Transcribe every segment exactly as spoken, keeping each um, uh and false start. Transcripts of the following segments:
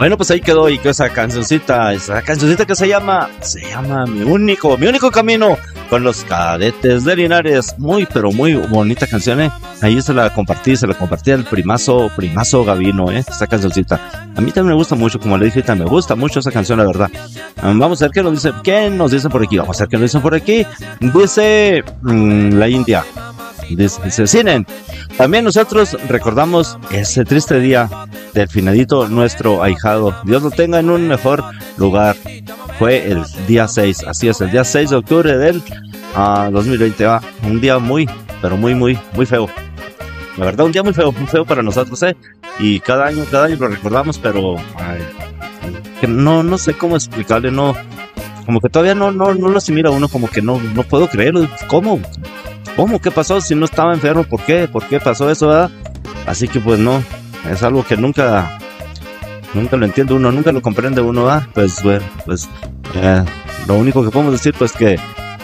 Bueno, pues ahí quedó y que esa cancioncita, esa cancioncita que se llama, se llama Mi Único, Mi Único Camino con los Cadetes de Linares. Muy, pero muy bonita canción, ¿eh? Ahí se la compartí, se la compartí al primazo, primazo Gavino, ¿eh? Esa cancioncita. A mí también me gusta mucho, como le dije, me gusta mucho esa canción, la verdad. Um, vamos a ver qué nos dicen, qué nos dicen por aquí. Vamos a ver qué nos dicen por aquí. Dice mmm, la India. Dice, dice Cinen. También nosotros recordamos ese triste día del finadito nuestro ahijado. Dios lo tenga en un mejor lugar. Fue el día seis, así es, el día seis de octubre del uh, dos mil veinte. Ah, un día muy, pero muy, muy, muy feo. La verdad, un día muy feo, muy feo para nosotros, ¿eh? Y cada año, cada año lo recordamos, pero ay, que no, no sé cómo explicarle, no, como que todavía no, no, no lo asimila uno, como que no, no puedo creerlo. ¿Cómo? ¿Cómo? ¿Qué pasó? Si no estaba enfermo, ¿por qué? ¿Por qué pasó eso, verdad? Así que pues no, es algo que nunca, nunca lo entiende uno, nunca lo comprende uno, ¿verdad? Pues bueno, pues eh, lo único que podemos decir, pues que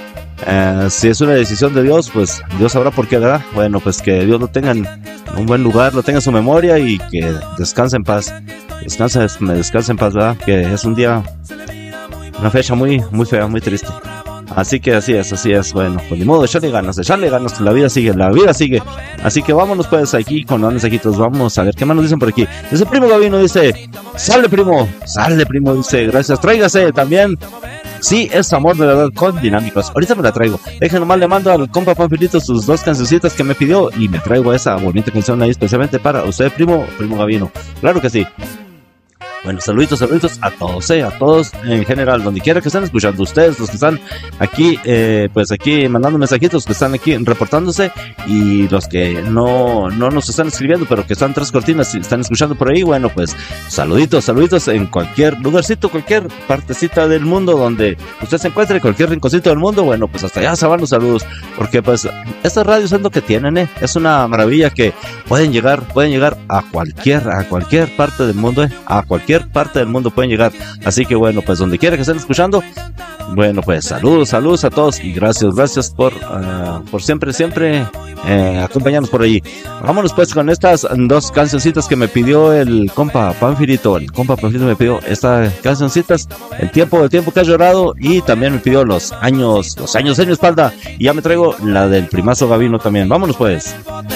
eh, si es una decisión de Dios, pues Dios sabrá por qué, ¿verdad? Bueno, pues que Dios lo tenga en un buen lugar, lo tenga en su memoria y que descanse en paz, descanse, me descanse en paz, ¿verdad? Que es un día, una fecha muy, muy fea, muy triste. Así que así es, así es. Bueno, pues ni modo, echarle ganas, echarle ganas, la vida sigue, la vida sigue. Así que vámonos pues aquí con los mensajitos, vamos a ver qué más nos dicen por aquí. Ese primo Gavino dice, sale primo, sale primo, dice, gracias, tráigase también. Sí, es amor de verdad con dinámicos. Ahorita me la traigo. Dejen nomás, le mando al compa Panfilito sus dos cancioncitas que me pidió y me traigo esa bonita canción ahí especialmente para usted, primo, primo Gavino. Claro que sí. Bueno, saluditos, saluditos a todos, eh, a todos en general, donde quiera que estén escuchando, ustedes, los que están aquí, eh, pues aquí mandando mensajitos, que están aquí reportándose, y los que no, no nos están escribiendo, pero que están tras cortinas y están escuchando por ahí, bueno, pues saluditos, saluditos en cualquier lugarcito, cualquier partecita del mundo donde usted se encuentre, cualquier rinconcito del mundo, bueno, pues hasta allá se van los saludos, porque pues estas radios es lo que tienen, eh, es una maravilla que pueden llegar, pueden llegar a cualquier, a cualquier parte del mundo, eh, a cualquier parte del mundo pueden llegar, así que bueno, pues donde quiera que estén escuchando, bueno, pues saludos, saludos a todos y gracias, gracias por, uh, por siempre, siempre eh, acompañarnos por allí. Vámonos pues con estas dos cancioncitas que me pidió el compa Panfilito, el compa Panfilito me pidió estas cancioncitas, el tiempo, el tiempo que has llorado, y también me pidió los años, los años en mi espalda, y ya me traigo la del primazo Gavino también. Vámonos pues.